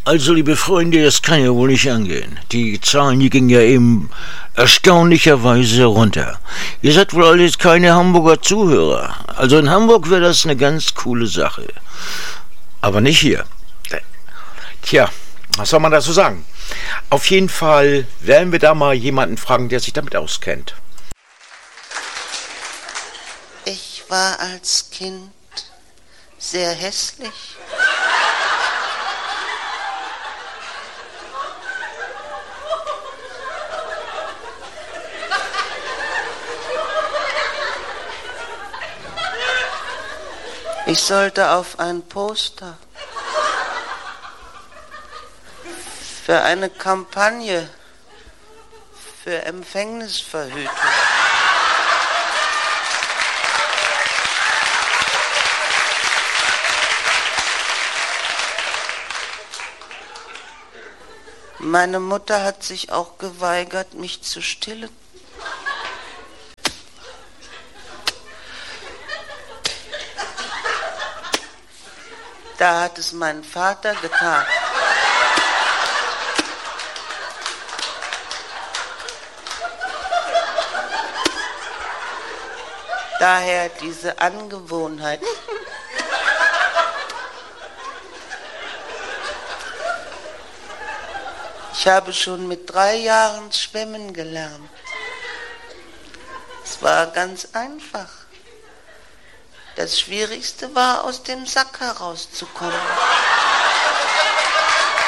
Also, liebe Freunde, das kann ja wohl nicht angehen. Die Zahlen, die gingen ja eben erstaunlicherweise runter. Ihr seid wohl alles keine Hamburger Zuhörer. Also in Hamburg wäre das eine ganz coole Sache. Aber nicht hier. Tja, was soll man dazu sagen? Auf jeden Fall werden wir da mal jemanden fragen, der sich damit auskennt. Ich war als Kind sehr hässlich. Ich sollte auf ein Poster für eine Kampagne für Empfängnisverhütung. Meine Mutter hat sich auch geweigert, mich zu stillen. Da hat es mein Vater getan. Daher diese Angewohnheit. Ich habe schon mit 3 Jahren schwimmen gelernt. Es war ganz einfach. Das Schwierigste war, aus dem Sack herauszukommen.